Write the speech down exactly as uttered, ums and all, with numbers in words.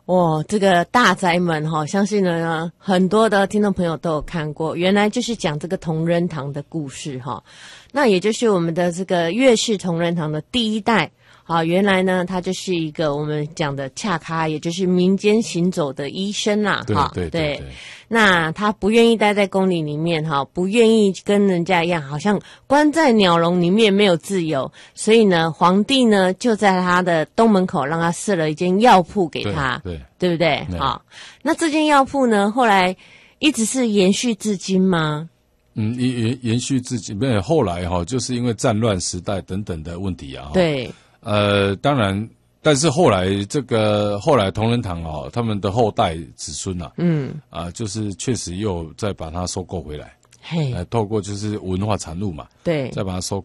哇，这个大宅门哈，相信呢很多的听众朋友都有看过，原来就是讲这个同仁堂的故事哈。那也就是我们的这个岳氏同仁堂的第一代。好，原来呢，他就是一个我们讲的恰咖，也就是民间行走的医生啦。 对对 对, 对。 那他不愿意待在宫里里面，哈，不愿意跟人家一样，好像关在鸟笼里面没有自由。所以呢，皇帝呢就在他的东门口让他设了一间药铺给他， 对，对， 对不对？好，那这间药铺呢，后来一直是延续至今吗？ 嗯，延延续至今，没有后来哈，就是因为战乱时代等等的问题啊。 对。 呃，当然，但是后来这个后来同仁堂哦，他们的后代子孙啊，嗯，啊、呃，就是确实又再把它收购回来，嘿，呃，透过就是文化产物嘛， 对， 再把它收